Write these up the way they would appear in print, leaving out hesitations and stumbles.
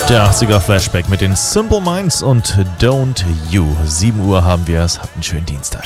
Der 80er Flashback mit den Simple Minds und Don't You. 7 Uhr haben wir es. Habt einen schönen Dienstag.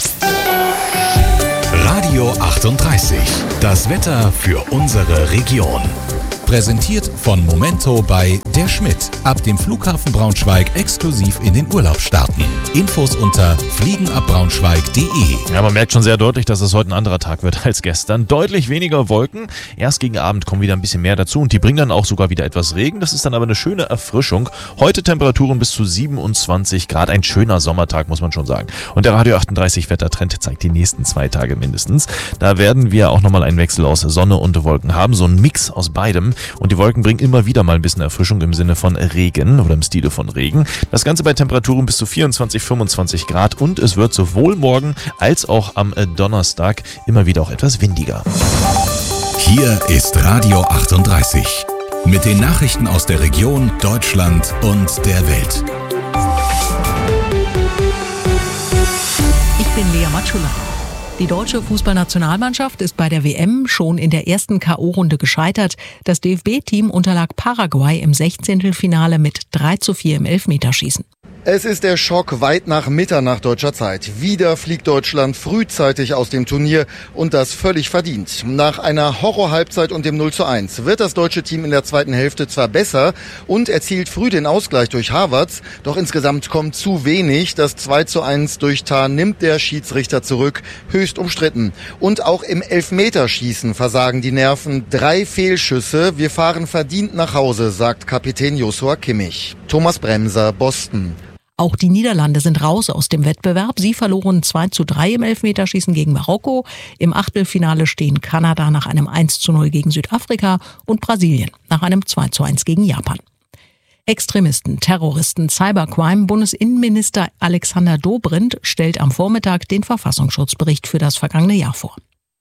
Radio 38. Das Wetter für unsere Region. Präsentiert von Momento bei Der Schmidt. Ab dem Flughafen Braunschweig exklusiv in den Urlaub starten. Infos unter fliegenabbraunschweig.de. Ja, man merkt schon sehr deutlich, dass es heute ein anderer Tag wird als gestern. Deutlich weniger Wolken. Erst gegen Abend kommen wieder ein bisschen mehr dazu und die bringen dann auch sogar wieder etwas Regen. Das ist dann aber eine schöne Erfrischung. Heute Temperaturen bis zu 27 Grad. Ein schöner Sommertag, muss man schon sagen. Und der Radio 38 Wettertrend zeigt die nächsten 2 Tage mindestens. Da werden wir auch nochmal einen Wechsel aus Sonne und Wolken haben. So ein Mix aus beidem. Und die Wolken bringen immer wieder mal ein bisschen Erfrischung im Sinne von Regen oder im Stile von Regen. Das Ganze bei Temperaturen bis zu 24, 25 Grad und es wird sowohl morgen als auch am Donnerstag immer wieder auch etwas windiger. Hier ist Radio 38 mit den Nachrichten aus der Region, Deutschland und der Welt. Ich bin Lea Matschula. Die deutsche Fußballnationalmannschaft ist bei der WM schon in der ersten K.O.-Runde gescheitert. Das DFB-Team unterlag Paraguay im 16. mit 3:4 im Elfmeterschießen. Es ist der Schock weit nach Mitternacht deutscher Zeit. Wieder fliegt Deutschland frühzeitig aus dem Turnier und das völlig verdient. Nach einer Horror-Halbzeit und dem 0:1 wird das deutsche Team in der zweiten Hälfte zwar besser und erzielt früh den Ausgleich durch Havertz, doch insgesamt kommt zu wenig. Das 2:1 durch Tah nimmt der Schiedsrichter zurück, höchst umstritten. Und auch im Elfmeterschießen versagen die Nerven. 3 Fehlschüsse. Wir fahren verdient nach Hause, sagt Kapitän Joshua Kimmich. Thomas Bremser, Boston. Auch die Niederlande sind raus aus dem Wettbewerb. Sie verloren 2:3 im Elfmeterschießen gegen Marokko. Im Achtelfinale stehen Kanada nach einem 1:0 gegen Südafrika und Brasilien nach einem 2:1 gegen Japan. Extremisten, Terroristen, Cybercrime. Bundesinnenminister Alexander Dobrindt stellt am Vormittag den Verfassungsschutzbericht für das vergangene Jahr vor.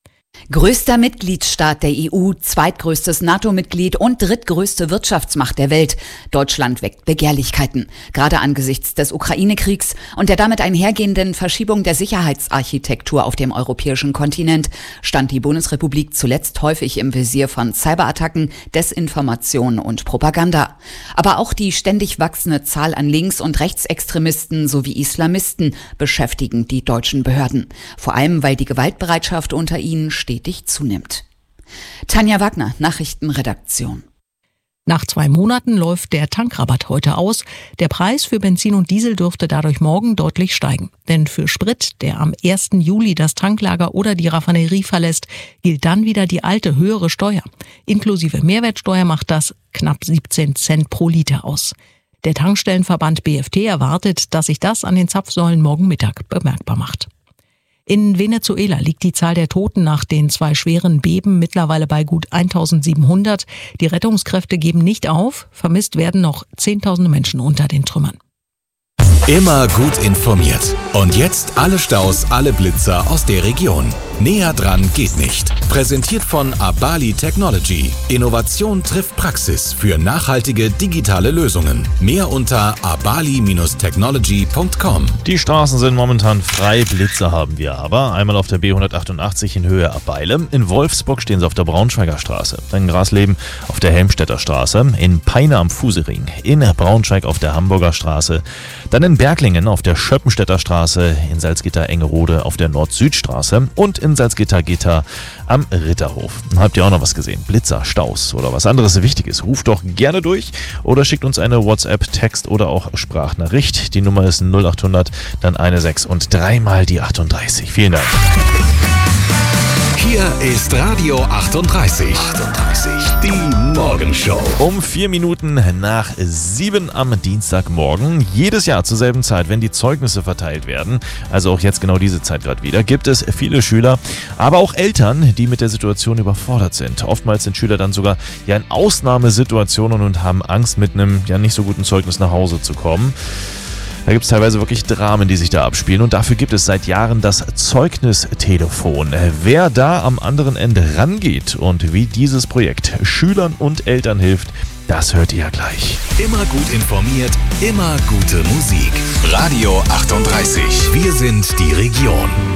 Größter Mitgliedsstaat der EU, zweitgrößtes NATO-Mitglied und drittgrößte Wirtschaftsmacht der Welt. Deutschland weckt Begehrlichkeiten. Gerade angesichts des Ukraine-Kriegs und der damit einhergehenden Verschiebung der Sicherheitsarchitektur auf dem europäischen Kontinent stand die Bundesrepublik zuletzt häufig im Visier von Cyberattacken, Desinformation und Propaganda. Aber auch die ständig wachsende Zahl an Links- und Rechtsextremisten sowie Islamisten beschäftigen die deutschen Behörden. Vor allem, weil die Gewaltbereitschaft unter ihnen stetig zunimmt. Tanja Wagner, Nachrichtenredaktion. Nach 2 Monaten läuft der Tankrabatt heute aus. Der Preis für Benzin und Diesel dürfte dadurch morgen deutlich steigen. Denn für Sprit, der am 1. Juli das Tanklager oder die Raffinerie verlässt, gilt dann wieder die alte höhere Steuer. Inklusive Mehrwertsteuer macht das knapp 17 Cent pro Liter aus. Der Tankstellenverband BFT erwartet, dass sich das an den Zapfsäulen morgen Mittag bemerkbar macht. In Venezuela liegt die Zahl der Toten nach den 2 schweren Beben mittlerweile bei gut 1700. Die Rettungskräfte geben nicht auf. Vermisst werden noch Zehntausende Menschen unter den Trümmern. Immer gut informiert. Und jetzt alle Staus, alle Blitzer aus der Region. Näher dran geht nicht. Präsentiert von Abali Technology. Innovation trifft Praxis für nachhaltige digitale Lösungen. Mehr unter abali-technology.com. Die Straßen sind momentan frei, Blitzer haben wir aber. Einmal auf der B188 in Höhe Abeile. In Wolfsburg stehen sie auf der Braunschweiger Straße. Dann in Grasleben auf der Helmstedter Straße. In Peine am Fusering. In Braunschweig auf der Hamburger Straße. Dann in Berglingen auf der Schöppenstädter Straße. In Salzgitter-Engerode auf der Nord-Süd-Straße. Und in Salzgitter-Gitter am Ritterhof. Habt ihr auch noch was gesehen? Blitzer, Staus oder was anderes Wichtiges? Ruft doch gerne durch oder schickt uns eine WhatsApp, Text oder auch Sprachnachricht. Die Nummer ist 0800, dann 16 und 3 mal die 38. Vielen Dank. Hier ist Radio 38. Die Morgenshow. Um 4 Minuten nach 7 am Dienstagmorgen. Jedes Jahr zur selben Zeit, wenn die Zeugnisse verteilt werden, also auch jetzt genau diese Zeit gerade wieder, gibt es viele Schüler, aber auch Eltern, die mit der Situation überfordert sind. Oftmals sind Schüler dann sogar in Ausnahmesituationen und haben Angst, mit einem nicht so guten Zeugnis nach Hause zu kommen. Da gibt es teilweise wirklich Dramen, die sich da abspielen und dafür gibt es seit Jahren das Zeugnistelefon. Wer da am anderen Ende rangeht und wie dieses Projekt Schülern und Eltern hilft, das hört ihr gleich. Immer gut informiert, immer gute Musik. Radio 38. Wir sind die Region.